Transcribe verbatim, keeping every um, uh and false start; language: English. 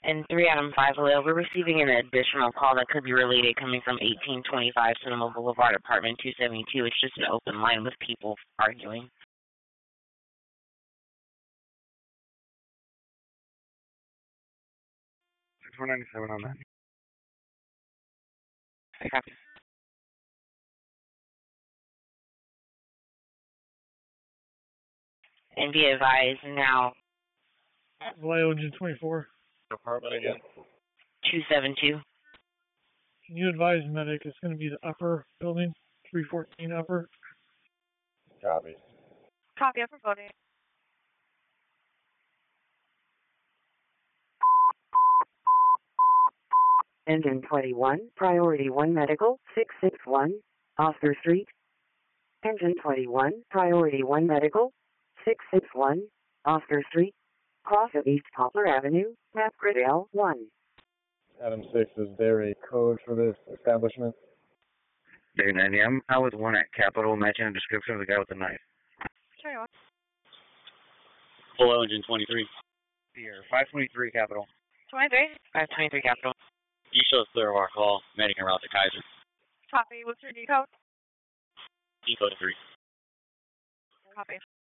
And three Adam five, hello. We're receiving an additional call that could be related coming from eighteen twenty-five Cinema Boulevard, apartment two seventy-two. It's just an open line with people arguing. six four nine seven on that. I copy. And be advised now. Vallejo Engine twenty-four. Apartment again. two seven two. Can you advise medic it's going to be the upper building, three fourteen upper? Copy. Copy, upper building. Engine twenty-one, Priority one Medical, six six one, Oscar Street. Engine twenty-one, Priority one Medical, six six one, Oscar Street. Cross of East Poplar Avenue, map grid L one. Adam six, is there a code for this establishment? Day nine, yeah, I'm out with one at Capitol, matching the description of the guy with the knife. twenty-one. Hello, Engine twenty-three. Here, five twenty-three Capitol. twenty-three. five twenty-three Capital. You show us clear of our call, medic en route to Kaiser. Copy, what's your decode? Decode three. Copy.